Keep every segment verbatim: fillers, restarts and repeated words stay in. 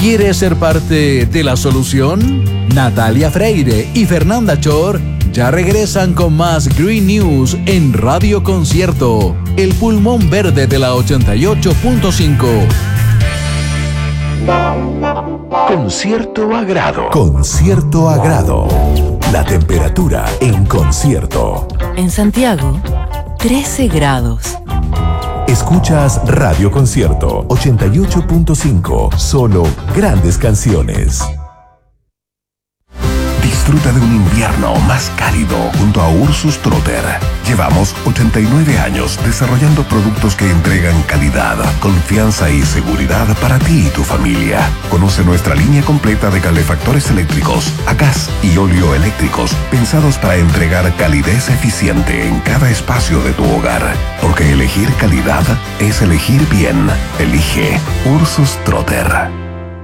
¿Quieres ser parte de la solución? Natalia Freire y Fernanda Chor ya regresan con más Green News en Radio Concierto, el pulmón verde de la ochenta y ocho punto cinco. Con cierto agrado. Con cierto agrado. La temperatura en concierto. En Santiago, trece grados. Escuchas Radio Concierto ochenta y ocho punto cinco. Solo grandes canciones. Disfruta de un invierno más cálido junto a Ursus Trotter. Llevamos ochenta y nueve años desarrollando productos que entregan calidad, confianza y seguridad para ti y tu familia. Conoce nuestra línea completa de calefactores eléctricos, a gas y óleo eléctricos, pensados para entregar calidez eficiente en cada espacio de tu hogar. Porque elegir calidad es elegir bien. Elige Ursus Trotter.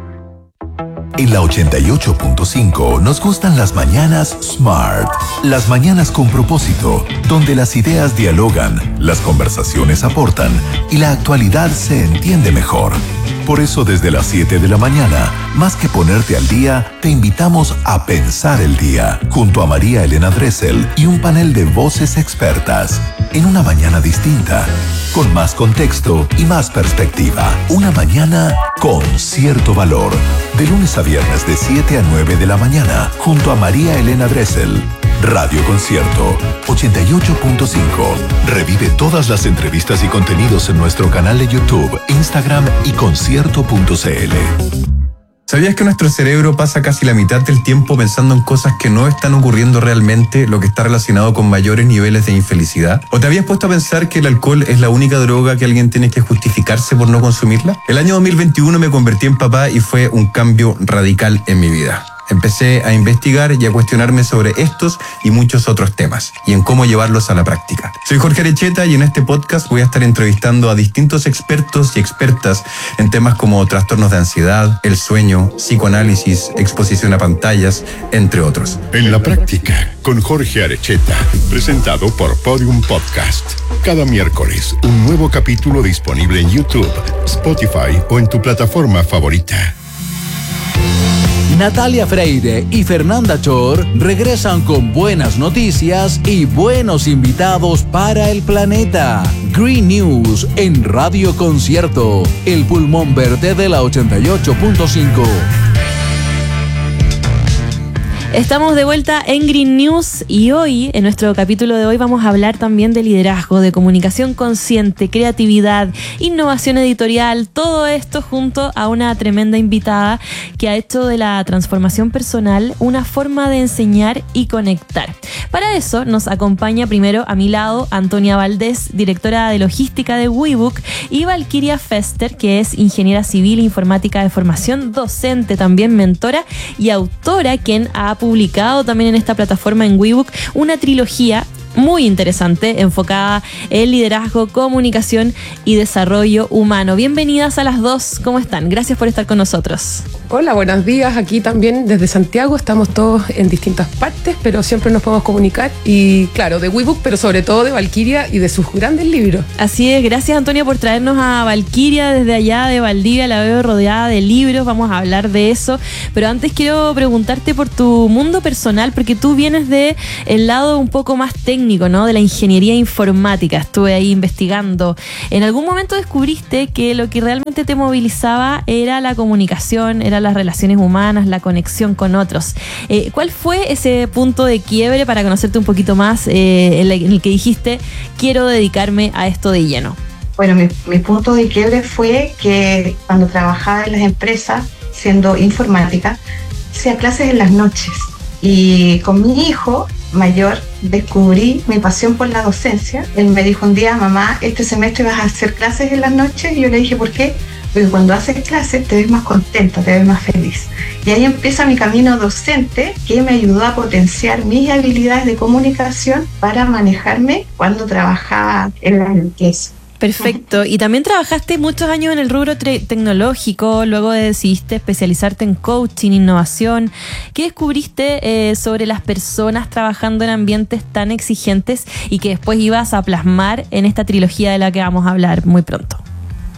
En la ochenta y ocho punto cinco nos gustan las mañanas Smart. Las mañanas con propósito, donde las ideas dialogan, las conversaciones aportan y la actualidad se entiende mejor. Por eso desde las siete de la mañana, más que ponerte al día, te invitamos a pensar el día, junto a María Elena Dressel y un panel de voces expertas. En una mañana distinta, con más contexto y más perspectiva. Una mañana con cierto valor. De lunes a viernes de siete a nueve de la mañana, junto a María Elena Dressel. Radio Concierto ochenta y ocho punto cinco. Revive todas las entrevistas y contenidos en nuestro canal de YouTube, Instagram y concierto punto cl. ¿Sabías que nuestro cerebro pasa casi la mitad del tiempo pensando en cosas que no están ocurriendo realmente, lo que está relacionado con mayores niveles de infelicidad? ¿O te habías puesto a pensar que el alcohol es la única droga que alguien tiene que justificarse por no consumirla? El año dos mil veintiuno me convertí en papá y fue un cambio radical en mi vida. Empecé a investigar y a cuestionarme sobre estos y muchos otros temas y en cómo llevarlos a la práctica. Soy Jorge Arecheta y en este podcast voy a estar entrevistando a distintos expertos y expertas en temas como trastornos de ansiedad, el sueño, psicoanálisis, exposición a pantallas, entre otros. En la práctica, con Jorge Arecheta, presentado por Podium Podcast. Cada miércoles, un nuevo capítulo disponible en YouTube, Spotify o en tu plataforma favorita. Natalia Freire y Fernanda Chor regresan con buenas noticias y buenos invitados para el planeta. Green News en Radio Concierto, el pulmón verde de la ochenta y ocho punto cinco. Estamos de vuelta en Green News y hoy, en nuestro capítulo de hoy, vamos a hablar también de liderazgo, de comunicación consciente, creatividad, innovación editorial, todo esto junto a una tremenda invitada que ha hecho de la transformación personal una forma de enseñar y conectar. Para eso nos acompaña primero a mi lado Antonia Valdés, directora de logística de WeBook, y Valkyria Fester, que es ingeniera civil e informática de formación, docente, también mentora y autora, quien ha publicado también en esta plataforma en WeBook una trilogía muy interesante enfocada en liderazgo, comunicación y desarrollo humano. Bienvenidas a las dos, ¿cómo están? Gracias por estar con nosotros. Hola, buenos días. Aquí también desde Santiago, estamos todos en distintas partes, pero siempre nos podemos comunicar. Y claro, de WeBook, pero sobre todo de Valkyria y de sus grandes libros. Así es, gracias Antonio por traernos a Valkyria desde allá de Valdivia, la veo rodeada de libros, vamos a hablar de eso. Pero antes quiero preguntarte por tu mundo personal, porque tú vienes de el lado un poco más técnico, ¿no? De la ingeniería informática. Estuve ahí investigando. En algún momento descubriste que lo que realmente te movilizaba era la comunicación, era las relaciones humanas, la conexión con otros. Eh, ¿Cuál fue ese punto de quiebre para conocerte un poquito más eh, en, la, en el que dijiste, quiero dedicarme a esto de lleno? Bueno, mi, mi punto de quiebre fue que cuando trabajaba en las empresas, siendo informática, hacía clases en las noches. Y con mi hijo mayor descubrí mi pasión por la docencia. Él me dijo un día, mamá, este semestre vas a hacer clases en las noches. Y yo le dije, ¿por qué? Porque cuando haces clases te ves más contenta, te ves más feliz. Y ahí empieza mi camino docente, que me ayudó a potenciar mis habilidades de comunicación para manejarme cuando trabajaba en la empresa. Perfecto. Y también trabajaste muchos años en el rubro tre- tecnológico, luego decidiste especializarte en coaching, innovación. ¿Qué descubriste eh, sobre las personas trabajando en ambientes tan exigentes y que después ibas a plasmar en esta trilogía de la que vamos a hablar muy pronto?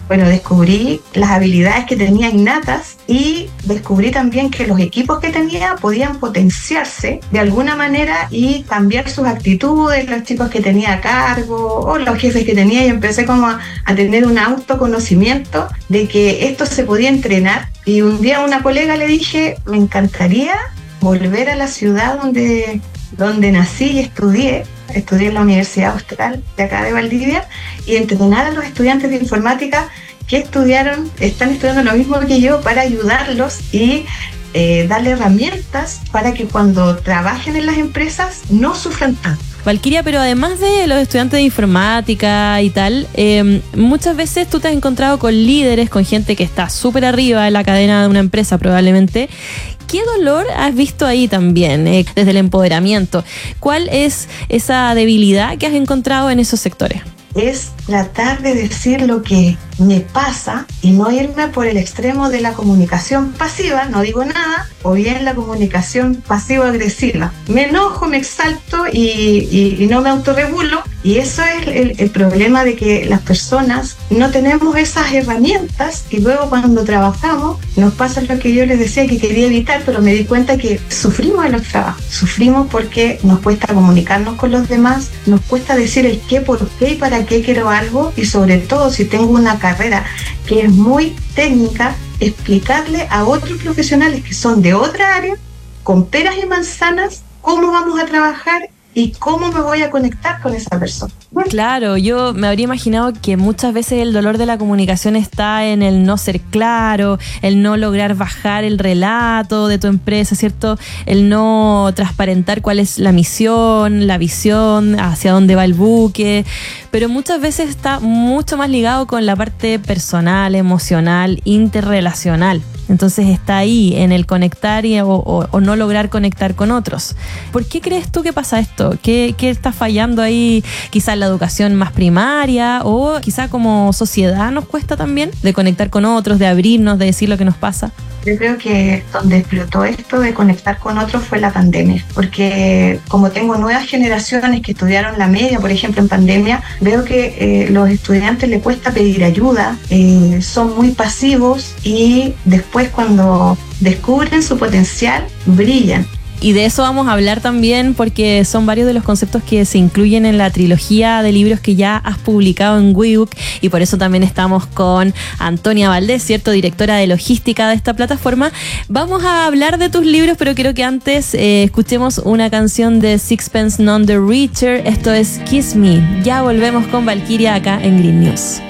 bueno, descubrí las habilidades que tenía innatas y descubrí también que los equipos que tenía podían potenciarse de alguna manera y cambiar sus actitudes, los chicos que tenía a cargo o los jefes que tenía, y empecé como a, a tener un autoconocimiento de que esto se podía entrenar. Y un día a una colega le dije, me encantaría volver a la ciudad donde, donde nací y estudié, estudié en la Universidad Austral de acá de Valdivia, y entrenar a los estudiantes de informática que estudiaron, están estudiando lo mismo que yo, para ayudarlos y eh, darle herramientas para que cuando trabajen en las empresas no sufran tanto. Valquiria, pero además de los estudiantes de informática y tal, eh, muchas veces tú te has encontrado con líderes, con gente que está súper arriba en la cadena de una empresa probablemente. ¿Qué dolor has visto ahí también, eh, desde el empoderamiento? ¿Cuál es esa debilidad que has encontrado en esos sectores? Es tratar de decir lo que me pasa y no irme por el extremo de la comunicación pasiva, no digo nada, o bien la comunicación pasivo-agresiva. Me enojo, me exalto y, y, y no me autorregulo, y eso es el, el problema de que las personas no tenemos esas herramientas, y luego cuando trabajamos nos pasa lo que yo les decía que quería evitar, pero me di cuenta que sufrimos en los trabajos, sufrimos porque nos cuesta comunicarnos con los demás, nos cuesta decir el qué, por qué y para qué quiero algo, y sobre todo si tengo una carrera que es muy técnica, explicarle a otros profesionales que son de otra área, con peras y manzanas, cómo vamos a trabajar y cómo me voy a conectar con esa persona. Claro, yo me habría imaginado que muchas veces el dolor de la comunicación está en el no ser claro, el no lograr bajar el relato de tu empresa, ¿cierto? El no transparentar cuál es la misión, la visión, hacia dónde va el buque, pero muchas veces está mucho más ligado con la parte personal, emocional, interrelacional. Entonces está ahí en el conectar y, o, o, o no lograr conectar con otros. ¿Por qué crees tú que pasa esto? ¿Qué, qué está fallando ahí? Quizás la educación más primaria, o quizá como sociedad nos cuesta también de conectar con otros, de abrirnos, de decir lo que nos pasa. Yo creo que donde explotó esto de conectar con otros fue la pandemia, porque como tengo nuevas generaciones que estudiaron la media, por ejemplo, en pandemia, veo que eh, los estudiantes les cuesta pedir ayuda, eh, son muy pasivos, y después cuando descubren su potencial, brillan. Y de eso vamos a hablar también, porque son varios de los conceptos que se incluyen en la trilogía de libros que ya has publicado en WeBook, y por eso también estamos con Antonia Valdés, ¿cierto? Directora de logística de esta plataforma. Vamos a hablar de tus libros, pero quiero que antes eh, escuchemos una canción de Sixpence None the Richer. Esto es Kiss Me. Ya volvemos con Valquiria acá en Green News.